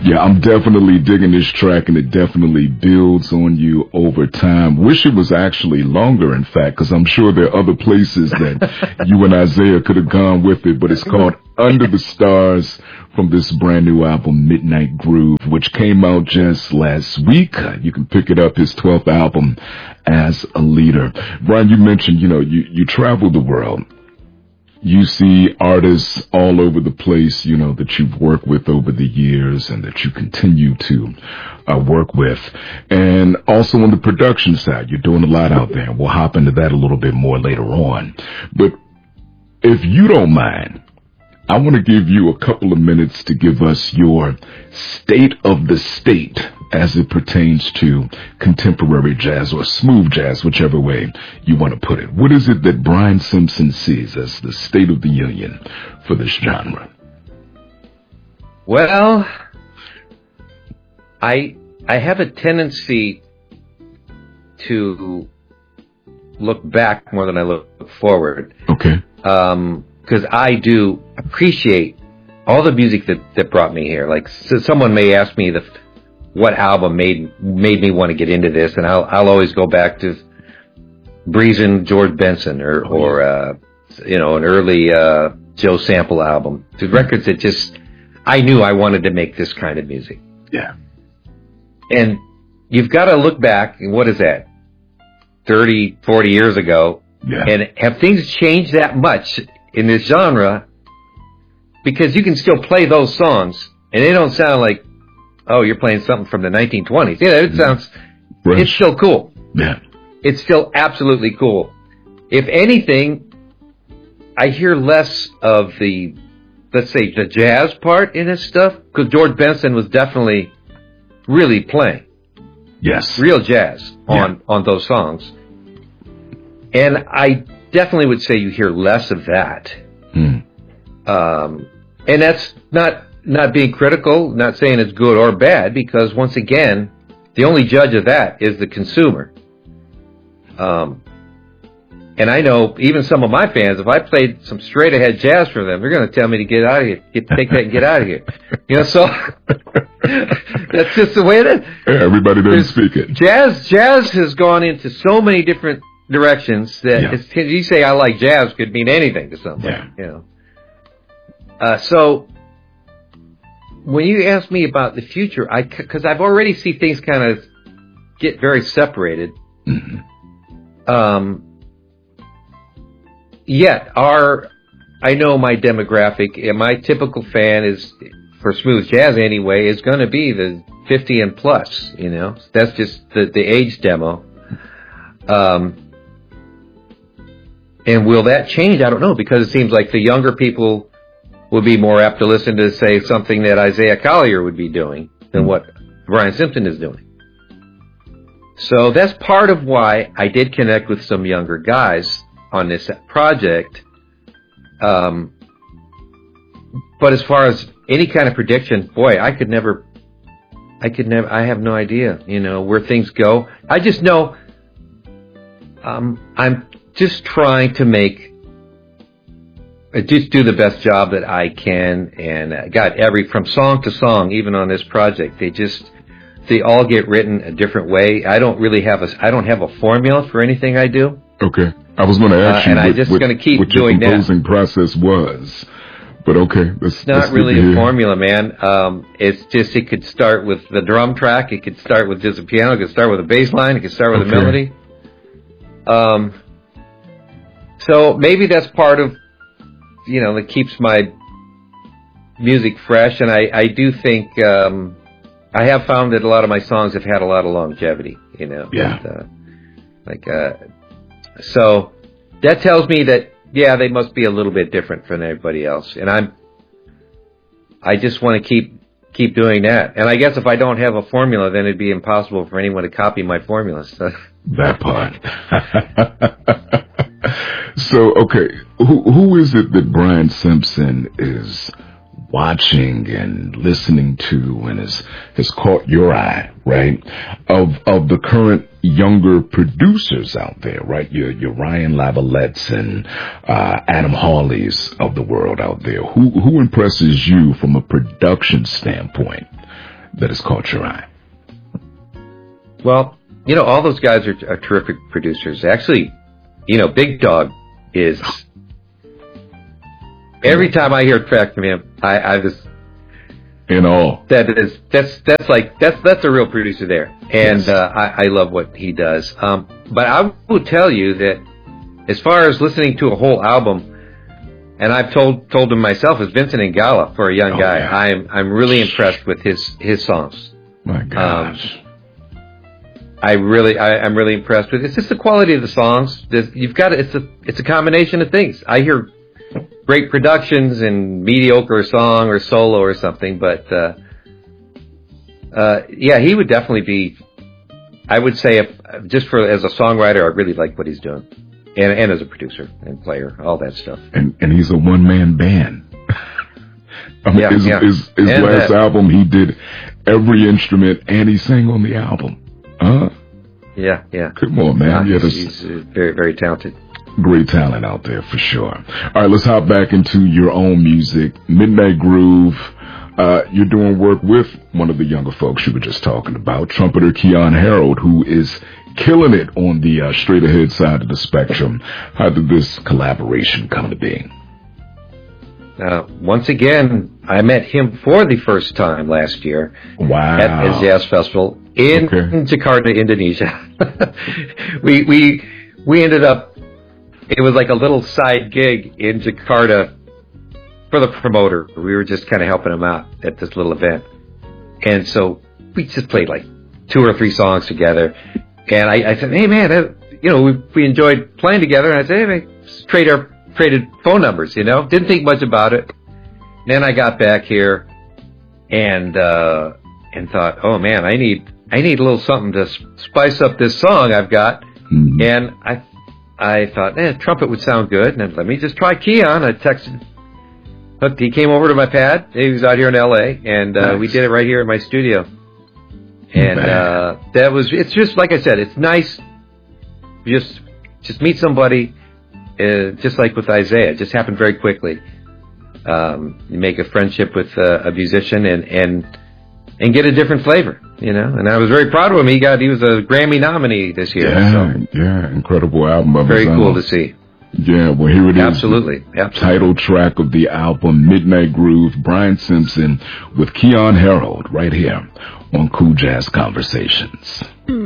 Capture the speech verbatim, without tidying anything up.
Yeah, I'm definitely digging this track, and it definitely builds on you over time. Wish it was actually longer, in fact, because I'm sure there are other places that you and Isaiah could have gone with it, but it's called Under the Stars from this brand new album, Midnight Groove, which came out just last week. You can pick it up, his twelfth album as a leader. Brian, you mentioned, you know, you, you travel the world. You see artists all over the place, you know, that you've worked with over the years and that you continue to uh, work with. And also on the production side, you're doing a lot out there. We'll hop into that a little bit more later on. But if you don't mind, I want to give you a couple of minutes to give us your state of the state as it pertains to contemporary jazz or smooth jazz, whichever way you want to put it. What is it that Brian Simpson sees as the state of the union for this genre? Well, I I have a tendency to look back more than I look forward. Okay. Um, because I do appreciate all the music that, that brought me here. Like, so someone may ask me the what album made made me want to get into this, and I'll I'll always go back to Breezin' George Benson or oh, yeah. or uh, you know, an early uh, Joe Sample album. The records that just I knew I wanted to make this kind of music. Yeah. And you've got to look back, and what is that? thirty, forty years ago. Yeah. And have things changed that much in this genre? Because you can still play those songs, and they don't sound like, oh, you're playing something from the nineteen twenties. Yeah, it sounds, right. It's still cool. Yeah. It's still absolutely cool. If anything, I hear less of the, let's say, the jazz part in this stuff, because George Benson was definitely really playing. Yes. Real jazz on, yeah. on those songs. And I definitely would say you hear less of that. Mm. Um, and that's not not being critical, not saying it's good or bad, because once again, the only judge of that is the consumer. Um, and I know even some of my fans, if I played some straight ahead jazz for them, they're going to tell me to get out of here, get take that and get out of here. You know, so that's just the way it is. Yeah, everybody doesn't speak it. Jazz, jazz has gone into so many different directions that yeah. it's, you say I like jazz could mean anything to somebody. Yeah. You know. Uh, so when you ask me about the future, I because I've already see things kind of get very separated. Mm-hmm. Um. Yet our, I know my demographic and my typical fan is for smooth jazz anyway is going to be the fifty and plus. You know, that's just the the age demo. Um. And will that change? I don't know, because it seems like the younger people would be more apt to listen to, say, something that Isaiah Collier would be doing than what Brian Simpson is doing. So that's part of why I did connect with some younger guys on this project. Um, but as far as any kind of prediction, boy, I could never, I could never, I have no idea, you know, where things go. I just know um, I'm just trying to make, just do the best job that I can, and I got every, from song to song, even on this project, they just, they all get written a different way. I don't really have a, I don't have a formula for anything I do. Okay. I was going to ask uh, you and what, I'm just what, going to keep what doing your composing that. process was. But okay. That's, it's not that's really a formula, man. Um, it's just, it could start with the drum track. It could start with just a piano. It could start with a bass line. It could start with okay. a melody. Um, so maybe that's part of, you know, that keeps my music fresh. And I, I do think, um, I have found that a lot of my songs have had a lot of longevity, you know. Yeah. And, uh, like, uh, so that tells me that, yeah, they must be a little bit different from everybody else. And I'm, I just want to keep, keep doing that. And I guess if I don't have a formula, then it'd be impossible for anyone to copy my formula. So. That part. So, okay, who who is it that Brian Simpson is watching and listening to and has, has caught your eye, right? Of of the current younger producers out there, right? Your your Ryan Lavalettes and uh, Adam Hawleys of the world out there. Who who impresses you from a production standpoint that has caught your eye? Well, you know, all those guys are, are terrific producers. Actually, you know, Big Dog is, every time I hear a track from him, I, I just, in all. That is, that's, that's like, that's, that's a real producer there. And, Yes. uh, I, I love what he does. Um, but I will tell you that as far as listening to a whole album, and I've told, told him myself, as Vincent Ingala, for a young Oh, guy, yeah. I'm, I'm really impressed with his, his songs. My gosh. Um, I really, I, I'm really impressed with it. It's just the quality of the songs. There's, you've got, it's a, it's a combination of things. I hear great productions and mediocre song or solo or something, but, uh, uh, yeah, he would definitely be, I would say, if, just for, as a songwriter, I really like what he's doing. And, and as a producer and player, all that stuff. And, and he's a one-man band. I mean, Yeah, his, yeah. his, his And last that- album, he did every instrument and he sang on the album. Huh? Yeah, yeah. Come on, man. Uh, Yeah, he's that's he's uh, very, very talented. great talent out there for sure. All right, let's hop back into your own music. Midnight Groove. Uh, you're doing work with one of the younger folks you were just talking about, trumpeter Keon Harold, who is killing it on the uh, straight ahead side of the spectrum. How did this collaboration come to be? Uh, once again, I met him for the first time last year Wow. at his Jazz Festival in Okay. Jakarta, Indonesia. we we we ended up. It was like a little side gig in Jakarta for the promoter. We were just kind of helping him out at this little event, and so we just played like two or three songs together. And I, I said, "Hey, man, uh, you know, we we enjoyed playing together." And I said, "Hey, man, let's trade our traded phone numbers." You know, didn't think much about it. Then I got back here and uh, and thought, "Oh man, I need I need a little something to s- spice up this song I've got." Mhm. And I I thought, eh, trumpet would sound good. And let me just try Keon. I texted. Look, he came over to my pad. He was out here in L A, and uh, Nice. we did it right here in my studio. And uh, that was, it's just, like I said, it's nice. Just, just meet somebody, uh, just like with Isaiah. It just happened very quickly. Um, you make a friendship with uh, a musician and, and, and get a different flavor, you know? And I was very proud of him. He got, he was a Grammy nominee this year. Yeah, So yeah, incredible album of very his cool own. to see. Yeah, well, here it is. Absolutely. Absolutely. Title track of the album, Midnight Groove, Brian Simpson with Keon Harold, right here on Cool Jazz Conversations.